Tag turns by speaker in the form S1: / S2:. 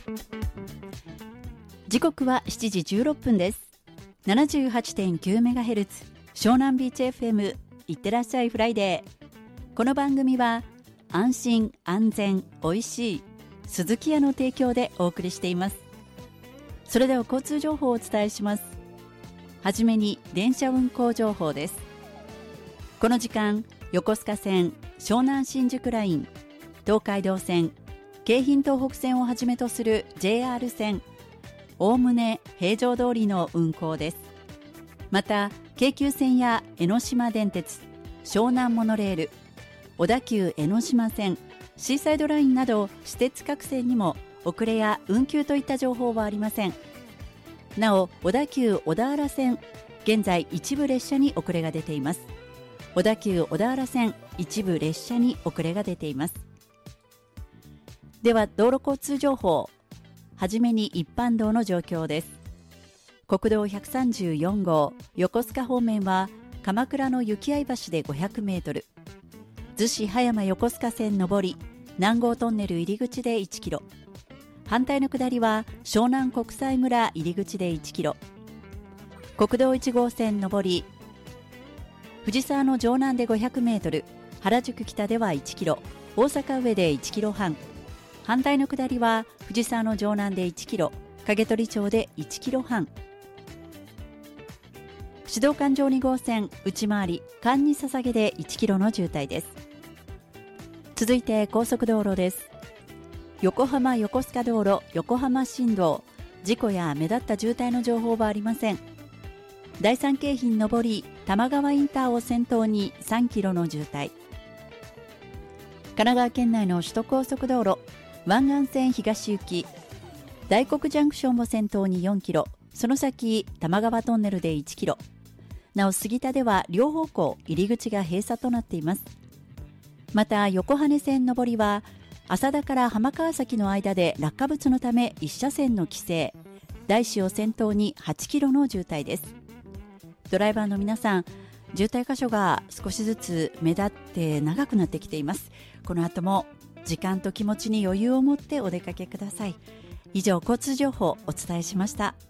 S1: 時刻は7時16分です。 78.9MHz 湘南ビーチ FM いってらっしゃいフライデー。この番組は安心安全おいしい鈴木屋の提供でお送りしています。それでは交通情報をお伝えします。はじめに電車運行情報です。この時間、横須賀線、湘南新宿ライン、東海道線、京浜東北線をはじめとする JR 線、おおむね平常通りの運行です。また京急線や江ノ島電鉄、湘南モノレール、小田急江ノ島線、シーサイドラインなど私鉄各線にも遅れや運休といった情報はありません。なお小田急小田原線、現在一部列車に遅れが出ています。小田急小田原線、一部列車に遅れが出ています。では道路交通情報、はじめに一般道の状況です。国道134号横須賀方面は鎌倉の雪合橋で500メートル、逗子葉山横須賀線上り南郷トンネル入り口で1キロ、反対の下りは湘南国際村入り口で1キロ、国道1号線上り藤沢の城南で500メートル、原宿北では1キロ、大阪上で1キロ半、反対の下りは藤沢の城南で1キロ、影取町で1キロ半、指導環状2号線内回り関に捧げで1キロの渋滞です。続いて高速道路です。横浜横須賀道路横浜新道、事故や目立った渋滞の情報はありません。第三京浜上り多摩川インターを先頭に3キロの渋滞、神奈川県内の首都高速道路湾岸線東行き大黒ジャンクションを先頭に4キロ、その先多摩川トンネルで1キロ、なお杉田では両方向入り口が閉鎖となっています。また横羽線上りは浅田から浜川崎の間で落下物のため1車線の規制、大師を先頭に8キロの渋滞です。ドライバーの皆さん、渋滞箇所が少しずつ目立って長くなってきています。この後も時間と気持ちに余裕を持ってお出かけください。以上、交通情報をお伝えしました。